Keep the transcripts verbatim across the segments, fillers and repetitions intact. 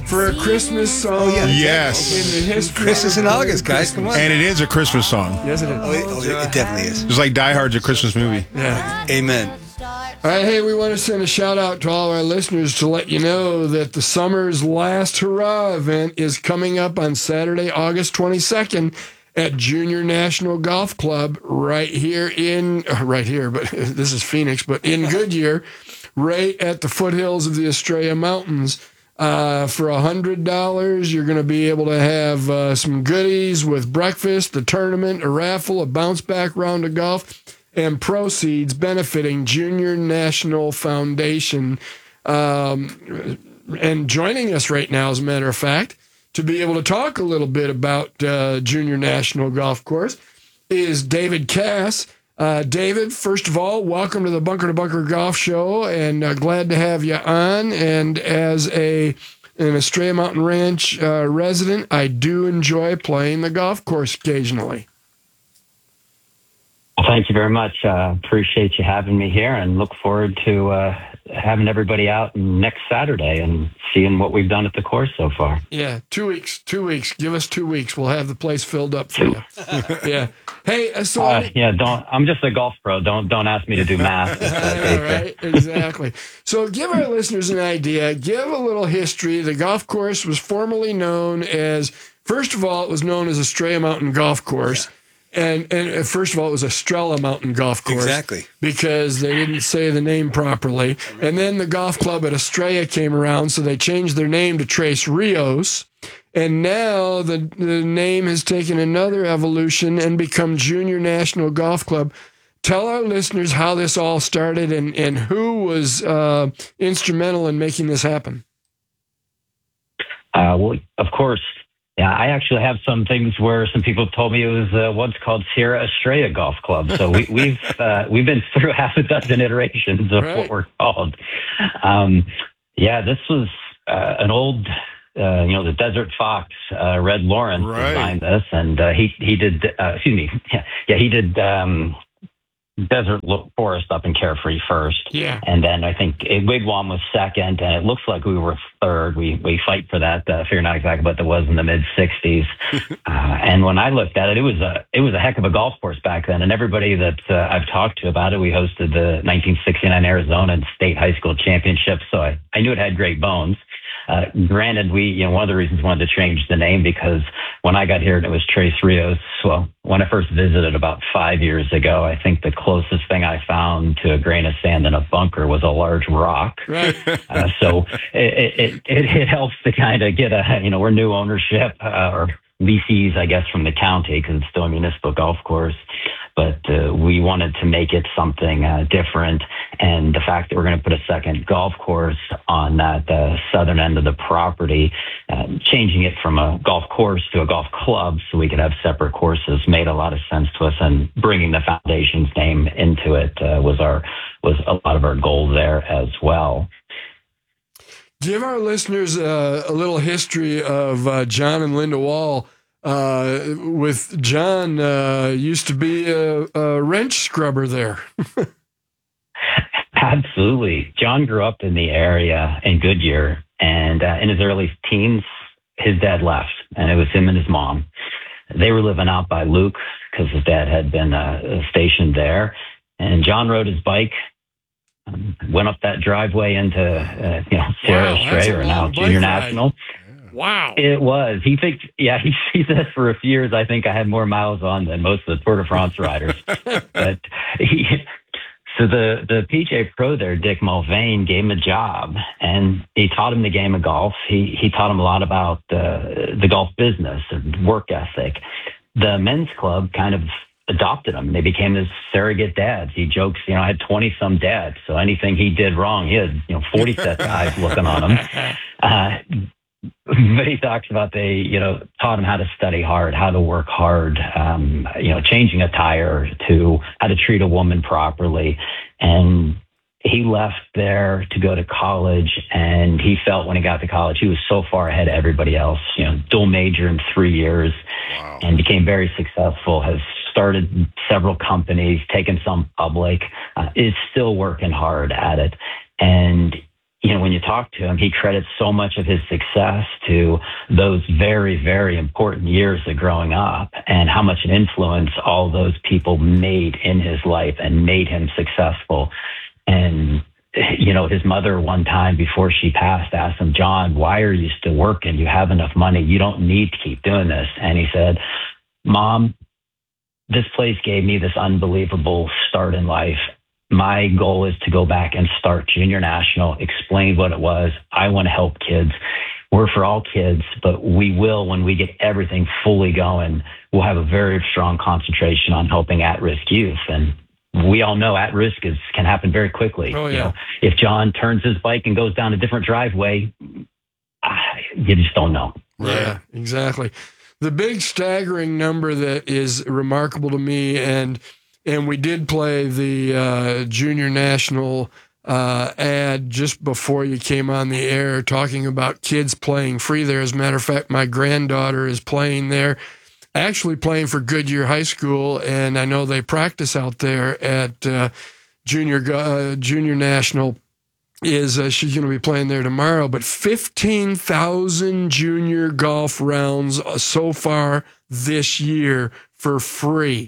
for a Christmas song. Oh, yeah. Yes. In the history Christmas in of August, guys. Come on. And it is a Christmas song. Yes, it is. Oh, it, oh, it, it definitely is. Just like Die Hard's a Christmas movie. Yeah. Amen. All right, hey, we want to send a shout out to all our listeners to let you know that the summer's last hurrah event is coming up on Saturday, August twenty-second at Junior National Golf Club right here in, uh, right here, but this is Phoenix, but in Goodyear, right at the foothills of the Estrella Mountains. Uh, for one hundred dollars, you're going to be able to have uh, some goodies with breakfast, the tournament, a raffle, a bounce back round of golf, and proceeds benefiting Junior National Foundation. Um, and joining us right now, as a matter of fact, to be able to talk a little bit about uh, Junior National Golf Course is David Cass. Uh, David, first of all, welcome to the Bunker to Bunker Golf Show, and uh, glad to have you on. And as a an Estrella Mountain Ranch uh, resident, I do enjoy playing the golf course occasionally. Well, thank you very much. Uh, appreciate you having me here, and look forward to uh, having everybody out next Saturday and seeing what we've done at the course so far. Yeah, two weeks. Two weeks. Give us two weeks. We'll have the place filled up for you. Yeah. Hey, uh, so uh, yeah, don't. I'm just a golf pro. Don't don't ask me to do math. All right, exactly. So, give our listeners an idea. Give a little history. The golf course was formerly known as. First of all, it was known as Estrella Mountain Golf Course. Yeah. And, and first of all, it was Estrella Mountain Golf Course. Exactly. Because they didn't say the name properly. And then the golf club at Estrella came around, so they changed their name to Tres Rios. And now the, the name has taken another evolution and become Junior National Golf Club. Tell our listeners how this all started and, and who was uh, instrumental in making this happen. Uh, well, of course. Yeah, I actually have some things where some people told me it was uh, once called Sierra Estrella Golf Club. So we, we've uh, we've been through half a dozen iterations of right. what we're called. Um, yeah, this was uh, an old, uh, you know, the Desert Fox, uh, Red Lawrence right. designed this, and uh, he he did. Uh, excuse me, yeah, yeah, he did. Um, Desert Forest up in Carefree first. Yeah. And then I think Wigwam was second, and it looks like we were third. We we fight for that. Uh, figure not exactly what that was in the mid sixties. uh, and when I looked at it, it was a it was a heck of a golf course back then. And everybody that uh, I've talked to about it, we hosted the nineteen sixty-nine Arizona State High School Championship, so I, I knew it had great bones. Uh, granted, we, you know, one of the reasons we wanted to change the name because when I got here and it was Tres Rios, well, when I first visited about five years ago, I think the closest thing I found to a grain of sand in a bunker was a large rock. Right. uh, so it, it, it, it helps to kind of get a, you know, we're new ownership uh, or leasees, I guess, from the county because it's still a municipal golf course. But uh, we wanted to make it something uh, different. And the fact that we're going to put a second golf course on that uh, southern end of the property, uh, changing it from a golf course to a golf club so we could have separate courses made a lot of sense to us. And bringing the foundation's name into it uh, was our was a lot of our goal there as well. Give our listeners uh, a little history of uh, John and Linda Wall. Uh, with John, uh, used to be a, a wrench scrubber there. Absolutely. John grew up in the area in Goodyear, and uh, in his early teens, his dad left, and it was him and his mom. They were living out by Luke because his dad had been uh, stationed there, and John rode his bike, um, went up that driveway into uh, you know Sierra wow, Estrella, or now Junior National. Wow. It was. He thinks, yeah, he, he said for a few years, I think I had more miles on than most of the Tour de France riders. But he, so the, the P G A Pro there, Dick Mulvane, gave him a job and he taught him the game of golf. He, he taught him a lot about uh, the golf business and work ethic. The men's club kind of adopted him. They became his surrogate dads. He jokes, you know, I had twenty some dads. So anything he did wrong, he had, you know, forty set eyes looking on him. Uh, But he talks about they, you know, taught him how to study hard, how to work hard, um, you know, changing a tire to how to treat a woman properly. And he left there to go to college. And he felt when he got to college, he was so far ahead of everybody else, you know, dual major in three years wow. and became very successful, has started several companies, taken some public, uh, is still working hard at it. And you know, when you talk to him, he credits so much of his success to those very, very important years of growing up and how much an influence all those people made in his life and made him successful. And, you know, his mother one time before she passed asked him, John, why are you still working? You have enough money. You don't need to keep doing this. And he said, Mom, this place gave me this unbelievable start in life. My goal is to go back and start junior national, explain what it was. I want to help kids. We're for all kids, but we will, when we get everything fully going, we'll have a very strong concentration on helping at-risk youth. And we all know at-risk is can happen very quickly. Oh, yeah. You know, if John turns his bike and goes down a different driveway, you just don't know. Yeah, exactly. The big staggering number that is remarkable to me, and And we did play the uh, junior national uh, ad just before you came on the air, talking about kids playing free there. As a matter of fact, my granddaughter is playing there, actually playing for Goodyear High School, and I know they practice out there at uh, junior uh, junior national. Is uh, she's going to be playing there tomorrow? But fifteen thousand junior golf rounds so far this year for free.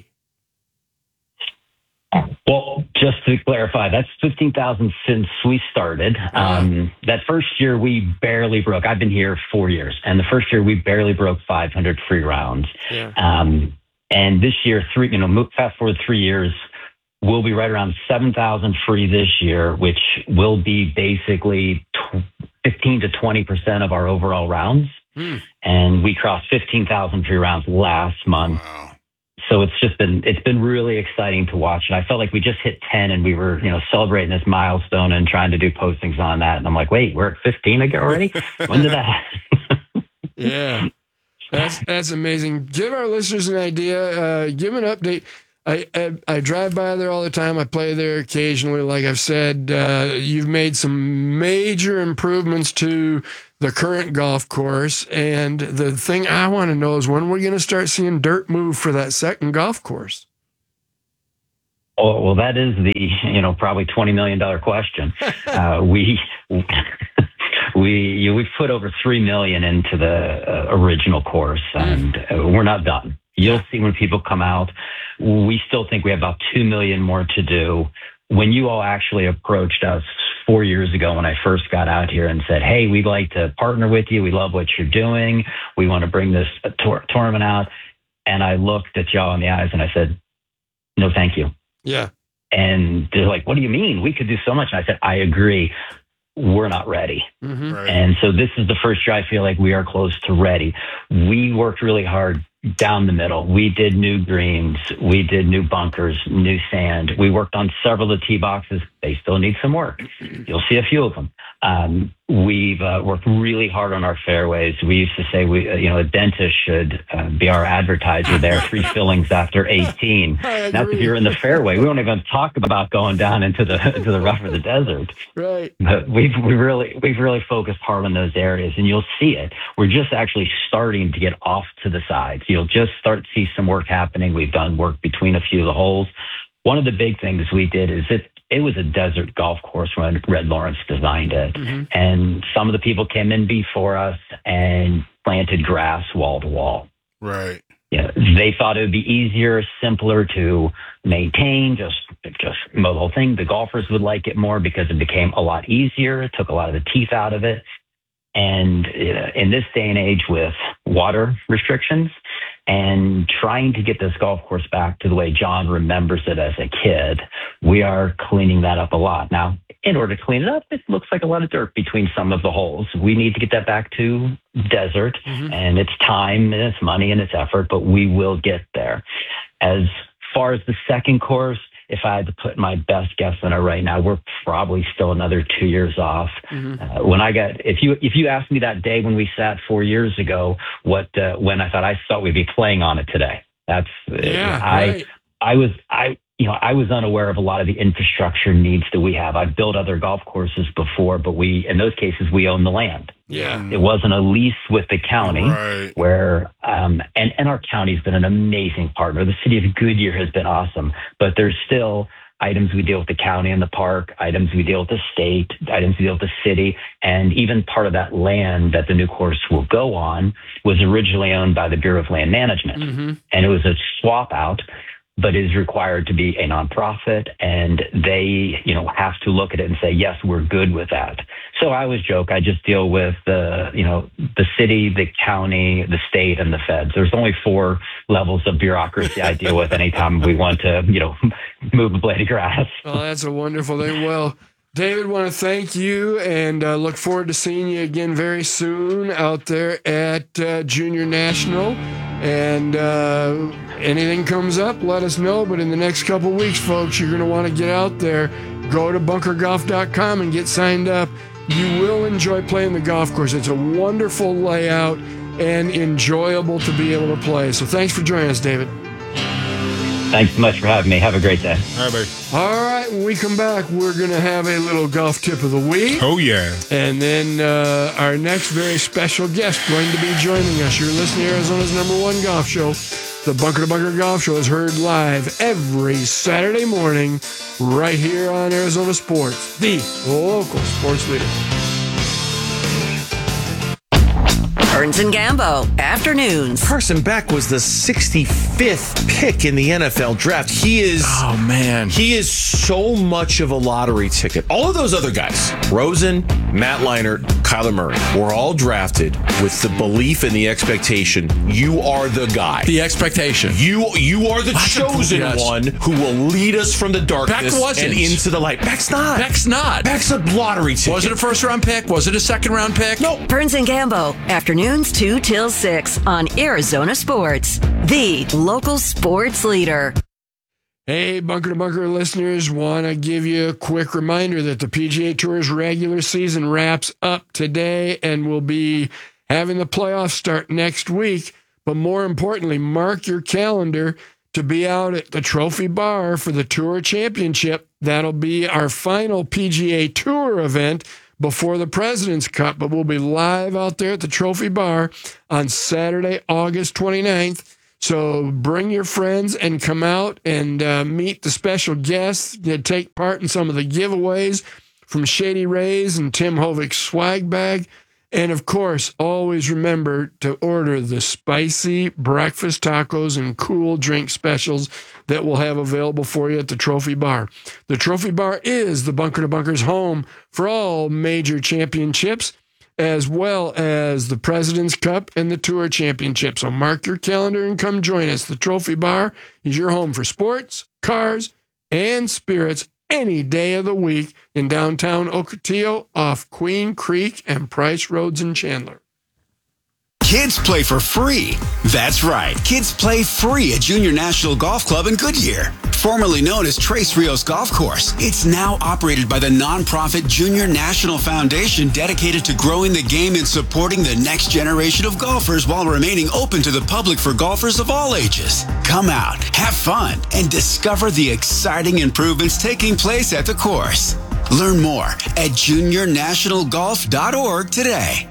Well, just to clarify, that's fifteen thousand since we started. Um, that first year, we barely broke. I've been here four years, and the first year we barely broke five hundred free rounds. Yeah. Um, and this year, three, you know, fast forward three years, we'll be right around seven thousand free this year, which will be basically fifteen to twenty percent of our overall rounds. Mm. And we crossed fifteen thousand free rounds last month. Wow. So it's just been, it's been really exciting to watch. And I felt like we just hit ten and we were, you know, celebrating this milestone and trying to do postings on that. And I'm like, wait, we're at fifteen again already? When did that happen? Yeah, that's, that's amazing. Give our listeners an idea, uh, give an update. I, I I drive by there all the time. I play there occasionally. Like I've said, uh, you've made some major improvements to the current golf course. And the thing I want to know is when we're going to start seeing dirt move for that second golf course. Oh, well, that is the, you know, probably twenty million dollars question. uh, we, we, you, we've put over three million dollars into the uh, original course, and uh, we're not done. You'll see when people come out. We still think we have about two million more to do. When you all actually approached us four years ago when I first got out here and said, hey, we'd like to partner with you. We love what you're doing. We want to bring this tor- tournament out. And I looked at y'all in the eyes and I said, no, thank you. Yeah. And they're like, what do you mean? We could do so much. And I said, I agree. We're not ready. Mm-hmm. Right. And so this is the first year I feel like we are close to ready. We worked really hard down the middle. We did new greens. We did new bunkers, new sand. We worked on several of the tee boxes. They still need some work. You'll see a few of them. Um, we've uh, worked really hard on our fairways. We used to say, we, uh, you know, a dentist should uh, be our advertiser there. Free fillings after eighteen. That's if you're in the fairway. We don't even talk about going down into the into the rough of the desert. Right. But we've we really we've really focused hard on those areas, and you'll see it. We're just actually starting to get off to the sides. You'll just start to see some work happening. We've done work between a few of the holes. One of the big things we did is it it was a desert golf course when Red Lawrence designed it, Mm-hmm. and some of the people came in before us and planted grass wall to wall. Right. Yeah, they thought it would be easier, simpler to maintain, just just mow the whole thing. The golfers would like it more because it became a lot easier. It took a lot of the teeth out of it. And uh, in this day and age with water restrictions and trying to get this golf course back to the way John remembers it as a kid, we are cleaning that up a lot. Now, in order to clean it up, it looks like a lot of dirt between some of the holes. We need to get that back to desert, Mm-hmm. and it's time and it's money and it's effort, but we will get there. As far as the second course, if I had to put my best guess on it right now, we're probably still another two years off. Mm-hmm. Uh, when I got, if you if you asked me that day when we sat four years ago, what uh, when I thought I thought we'd be playing on it today, that's Yeah, I right. I was I you know I was unaware of a lot of the infrastructure needs that we have. I've built other golf courses before, but we in those cases we own the land. Yeah. It wasn't a lease with the county. Right. Where um, and and our county's been an amazing partner. The city of Goodyear has been awesome, but there's still items we deal with the county and the park, items we deal with the state, items we deal with the city, and even part of that land that the new course will go on was originally owned by the Bureau of Land Management. Mm-hmm. And it was a swap out, but is required to be a nonprofit, and they, you know, have to look at it and say, yes, we're good with that. So I always joke, I just deal with the, you know, the city, the county, the state, and the feds. There's only four levels of bureaucracy I deal with anytime we want to, you know, move a blade of grass. Well, that's a wonderful thing. Well, David, want to thank you and uh, look forward to seeing you again very soon out there at uh, Junior National. And uh, anything comes up, let us know. But in the next couple weeks, folks, you're going to want to get out there. Go to bunker golf dot com and get signed up. You will enjoy playing the golf course. It's a wonderful layout and enjoyable to be able to play. So thanks for joining us, David. Thanks so much for having me. Have a great day. All right, buddy. All right, when we come back, we're going to have a little golf tip of the week. Oh, yeah. And then uh, our next very special guest going to be joining us. You're listening to Arizona's number one golf show. The Bunker to Bunker Golf Show is heard live every Saturday morning right here on Arizona Sports, the local sports leader. Burns and Gambo, afternoons. Carson Beck was the sixty-fifth pick in the N F L draft. He is, Oh, man. he is so much of a lottery ticket. All of those other guys, Rosen, Matt Leinart, Kyler Murray, were all drafted with the belief and the expectation, you are the guy. The expectation. You you are the That's a- chosen yes. one who will lead us from the darkness Beck wasn't. and into the light. Beck's not. Beck's not. Beck's a lottery ticket. Was it a first round pick? Was it a second round pick? No. Burns and Gambo, afternoons two till six on Arizona Sports, the local sports leader. Hey, Bunker to Bunker listeners, want to give you a quick reminder that the P G A Tour's regular season wraps up today and will be having the playoffs start next week. But more importantly, mark your calendar to be out at the Trophy Bar for the Tour Championship. That'll be our final P G A Tour event before the President's Cup, but we'll be live out there at the Trophy Bar on Saturday, August twenty-ninth. So bring your friends and come out and uh, meet the special guests that take part in some of the giveaways from Shady Rays and Tim Hovig's swag bag. And of course, always remember to order the spicy breakfast tacos and cool drink specials that we'll have available for you at the Trophy Bar. The Trophy Bar is the Bunker to Bunker's home for all major championships, as well as the President's Cup and the Tour Championship. So mark your calendar and come join us. The Trophy Bar is your home for sports, cars, and spirits any day of the week in downtown Ocotillo off Queen Creek and Price Roads in Chandler. Kids play for free. That's right. Kids play free at Junior National Golf Club in Goodyear, formerly known as Tres Rios Golf Course. It's now operated by the nonprofit Junior National Foundation, dedicated to growing the game and supporting the next generation of golfers while remaining open to the public for golfers of all ages. Come out, have fun, and discover the exciting improvements taking place at the course. Learn more at junior national golf dot org today.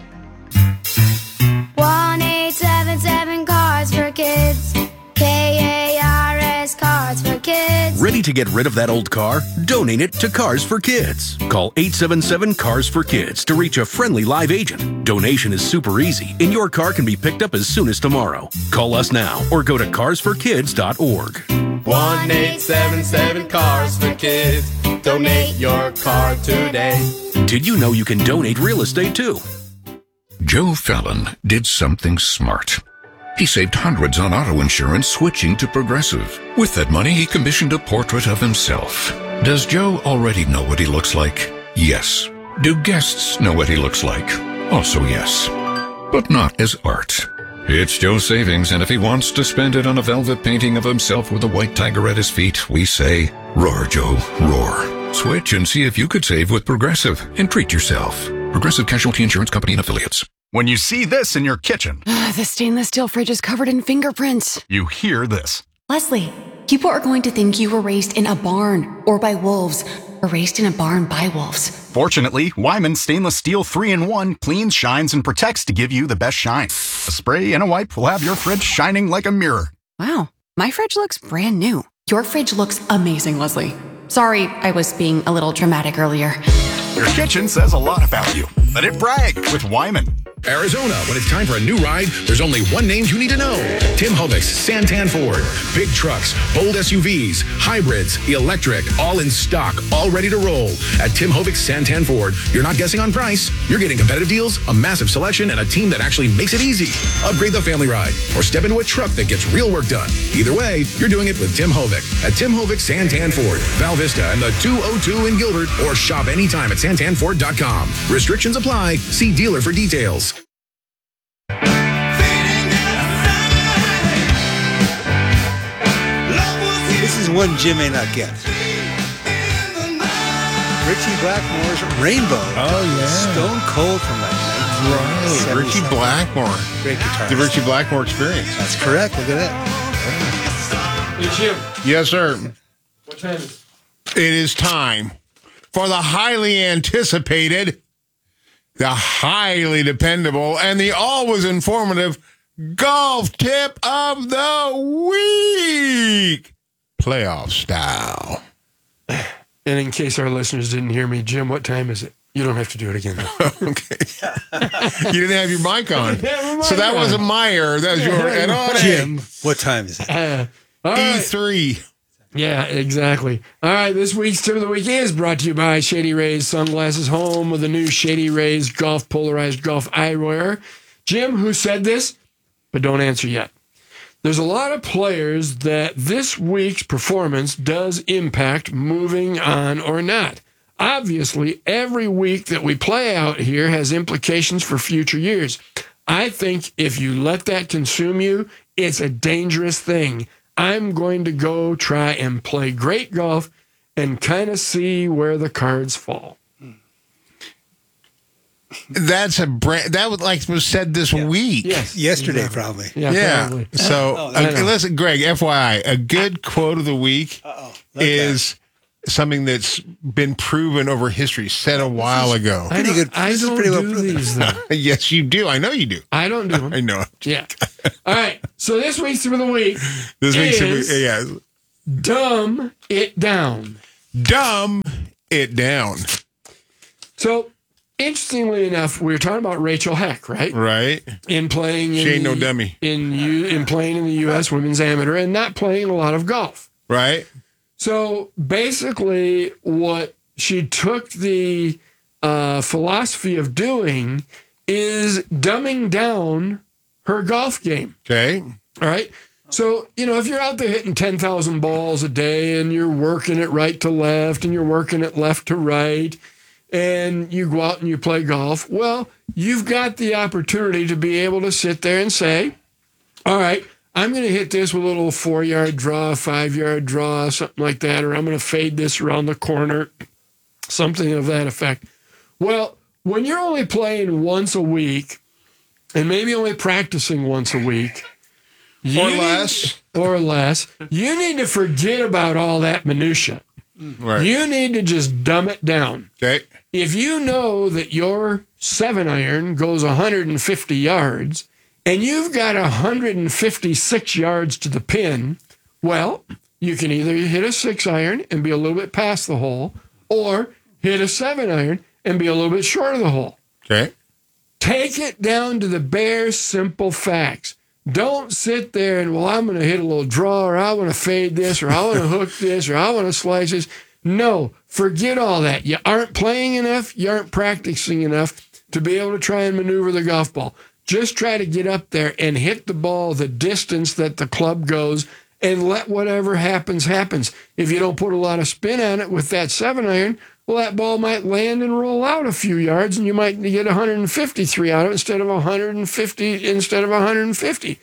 one eight seven seven Cars for Kids. K A R S Cars for Kids. Ready to get rid of that old car? Donate it to Cars for Kids. Call eight seven seven Cars for Kids to reach a friendly live agent. Donation is super easy, and your car can be picked up as soon as tomorrow. Call us now or go to cars for kids dot org. one eight seven seven Cars for Kids. Donate your car today. Did you know you can donate real estate too? Joe Fallon did something smart. He saved hundreds on auto insurance switching to Progressive. With that money, he commissioned a portrait of himself. Does Joe already know what he looks like? Yes. Do guests know what he looks like? Also yes. But not as art. It's Joe's savings, and if he wants to spend it on a velvet painting of himself with a white tiger at his feet, we say, roar, Joe, roar. Switch and see if you could save with Progressive and treat yourself. Progressive Casualty Insurance Company and Affiliates. When you see this in your kitchen, the stainless steel fridge is covered in fingerprints. You hear this. Leslie, people are going to think you were raised in a barn or by wolves, or raised in a barn by wolves. Fortunately, Wyman Stainless Steel three in one cleans, shines, and protects to give you the best shine. A spray and a wipe will have your fridge shining like a mirror. Wow, my fridge looks brand new. Your fridge looks amazing, Leslie. Sorry, I was being a little dramatic earlier. Your kitchen says a lot about you. Let it brag with Wyman. Arizona, when it's time for a new ride, there's only one name you need to know. Tim Hovic's Santan Ford. Big trucks, bold S U Vs, hybrids, electric, all in stock, all ready to roll. At Tim Hovic's Santan Ford, you're not guessing on price. You're getting competitive deals, a massive selection, and a team that actually makes it easy. Upgrade the family ride or step into a truck that gets real work done. Either way, you're doing it with Tim Hovic. At Tim Hovic's Santan Ford, Val Vista and the two oh two in Gilbert, or shop anytime at santan ford dot com. Restrictions apply. See dealer for details. This is one Jim may not get. Richie Blackmore's Rainbow. Oh, yeah. Stone Cold from that night. Right. Richie Blackmore. Great guitarist. The Richie Blackmore Experience. That's correct. Look at that. Hey, Jim. Yes, sir. What time is it? It is time for the highly anticipated, the highly dependable, and the always informative golf tip of the week. Playoff style. And in case our listeners didn't hear me, Jim, what time is it? You don't have to do it again. Okay. You didn't have your mic on. Yeah, So that wasn't my error. That was your error. Jim, what time is it? Uh, all right. E three. Yeah, exactly. All right, this week's tip of the week is brought to you by Shady Rays Sunglasses, home with the new Shady Rays Golf Polarized Golf Eyewear. Jim, who said this? But don't answer yet. There's a lot of players that this week's performance does impact moving on or not. Obviously, every week that we play out here has implications for future years. I think if you let that consume you, it's a dangerous thing. I'm going to go try and play great golf and kind of see where the cards fall. That's a brand that was like was said this yeah. week. Yes, yesterday exactly. probably. Yeah, yeah. probably. So oh, uh, listen, Greg. F Y I, a good quote of the week Uh-oh. is something that's been proven over history, said a while ago. I Pretty don't, good. I This is don't pretty well do proven. these though. Yes, you do. I know you do. I don't do them. I know. Yeah. All right. So this week's tip of the week This is week's yeah, dumb it down. dumb it down. So interestingly enough, we were talking about Rachel Heck, right? Right. In playing in She ain't the, no dummy. In U, in playing in the U S Women's Amateur and not playing a lot of golf. Right. So basically, what she took the uh, philosophy of doing is dumbing down her golf game. Okay. All right. So, you know, if you're out there hitting ten thousand balls a day and you're working it right to left and you're working it left to right and you go out and you play golf, well, you've got the opportunity to be able to sit there and say, all right, I'm going to hit this with a little four-yard draw, five-yard draw, something like that, or I'm going to fade this around the corner, something of that effect. Well, when you're only playing once a week and maybe only practicing once a week, or less, need, or less, you need to forget about all that minutia. Right. You need to just dumb it down. Okay. If you know that your seven iron goes one hundred fifty yards and you've got one hundred fifty-six yards to the pin, well, you can either hit a six iron and be a little bit past the hole, or hit a seven iron and be a little bit short of the hole. Okay. Take it down to the bare, simple facts. Don't sit there and, well, I'm going to hit a little draw, or I want to fade this, or I want to hook this, or I want to slice this. No, forget all that. You aren't playing enough. You aren't practicing enough to be able to try and maneuver the golf ball. Just try to get up there and hit the ball the distance that the club goes and let whatever happens, happens. If you don't put a lot of spin on it with that seven iron, well, that ball might land and roll out a few yards, and you might get one hundred fifty-three out of it instead of one hundred fifty instead of one hundred fifty.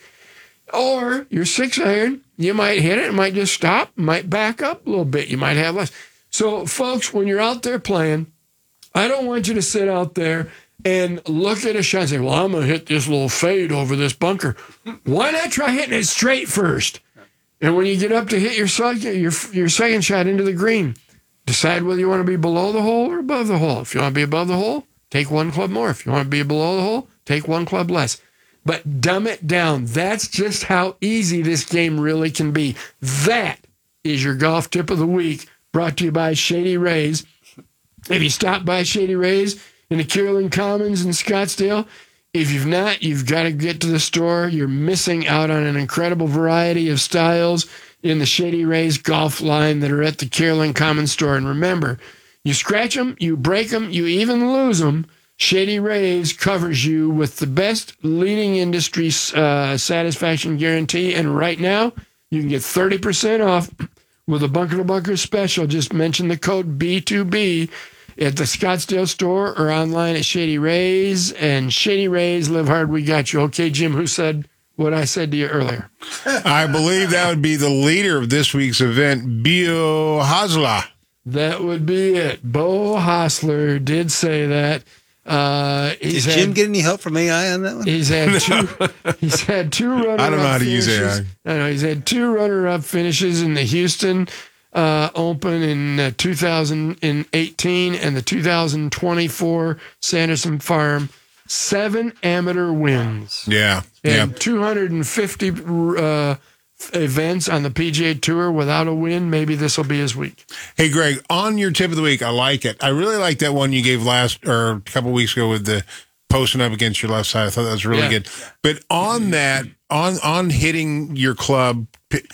Or your six iron, you might hit it, it might just stop, might back up a little bit, you might have less. So, folks, when you're out there playing, I don't want you to sit out there and look at a shot and say, well, I'm going to hit this little fade over this bunker. Why not try hitting it straight first? And when you get up to hit your second, your, your second shot into the green, decide whether you want to be below the hole or above the hole. If you want to be above the hole, take one club more. If you want to be below the hole, take one club less. But dumb it down. That's just how easy this game really can be. That is your golf tip of the week brought to you by Shady Rays. If you stop by Shady Rays in the Kierland Commons in Scottsdale, if you've not, you've got to get to the store. You're missing out on an incredible variety of styles in the Shady Rays golf line that are at the Kierland Commons store. And remember, you scratch them, you break them, you even lose them, Shady Rays covers you with the best leading industry uh, satisfaction guarantee. And right now, you can get thirty percent off with a Bunker to Bunker special. Just mention the code B two B at the Scottsdale store or online at Shady Rays. And Shady Rays, live hard, we got you. Okay, Jim, who said what I said to you earlier? I believe that would be the leader of this week's event, Bio Hasla. That would be it. Bo Hostler did say that. Uh, he's Did Jim had, get any help from A I on that one? He's had two. He's had two runner-up I don't know how to use finishes. A I. I know he's had two runner-up finishes in the Houston uh, Open in uh, two thousand eighteen and the two thousand twenty-four Sanderson Farm. Seven amateur wins. Yeah, and yeah. two hundred fifty uh, events on the P G A Tour without a win. Maybe this will be his week. Hey, Greg, on your tip of the week, I like it. I really like that one you gave last or a couple of weeks ago with the posting up against your left side. I thought that was really Yeah. good. But on that, on on hitting your club,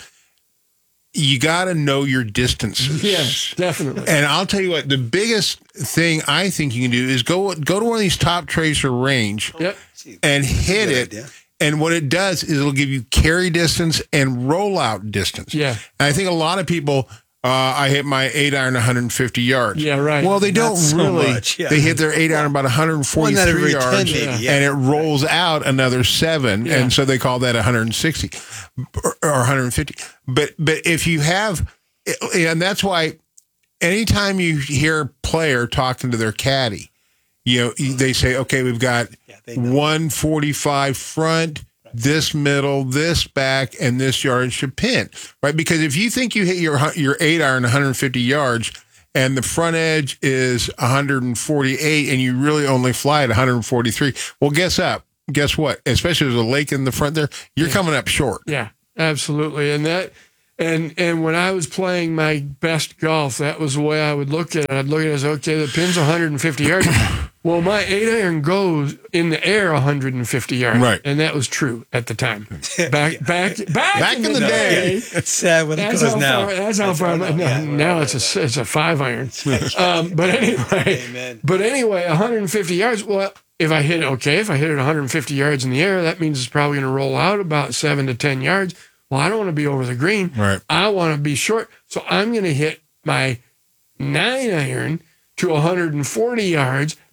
you got to know your distances. Yes, definitely. And I'll tell you what, the biggest thing I think you can do is go go to one of these Top Tracer range Yep. and hit Good it. idea. And what it does is it'll give you carry distance and rollout distance. Yeah. And I think a lot of people, uh, I hit my eight iron one hundred fifty yards. Yeah, right. Well, they Not don't so really. much, yeah. They hit their eight iron about one hundred forty-three One out of every ten, yards, maybe, yeah. and it rolls out another seven, Yeah. and so they call that one hundred sixty or, or one hundred fifty. But but if you have, and that's why anytime you hear a player talking to their caddy, you know, they say, okay, we've got one forty-five front, this middle, this back, and this yardage to pin, right? Because if you think you hit your your eight iron one hundred fifty yards and the front edge is one hundred forty-eight and you really only fly at one hundred forty-three, well, guess up. Guess what? Especially if there's a lake in the front there, you're Yeah. coming up short. Yeah, absolutely. And that, and and when I was playing my best golf, that was the way I would look at it. I'd look at it as, okay, the pin's one hundred fifty yards. Well, my eight iron goes in the air one hundred fifty yards. Right. And that was true at the time. Back back back, Back in the day. It's sad when it That's goes how now. far. That's how far. Now, now, now it's a it's a five iron. Um, but anyway, Amen. but anyway, one hundred fifty yards. Well, if I hit it, okay, if I hit it one hundred fifty yards in the air, that means it's probably going to roll out about seven to ten yards. Well, I don't want to be over the green. Right. I want to be short, so I'm going to hit my nine iron to one hundred forty yards